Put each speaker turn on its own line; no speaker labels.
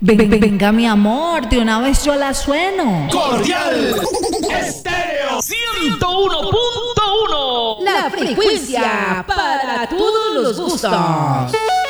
Venga, mi amor, de una vez yo la sueno.
Cordial Estéreo 101.1.
La frecuencia para todos los gustos.